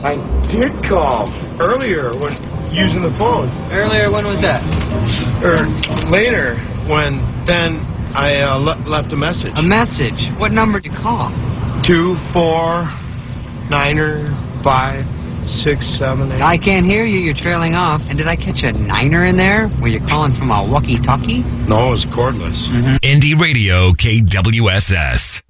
I did call earlier when using the phone. Earlier, when was that? Or later, when then I left a message. A message? What number did you call? 249er567. I can't hear you. You're trailing off. And did I catch a niner in there? Were you calling from a walkie-talkie? No, it was cordless. Indie Radio KWSS.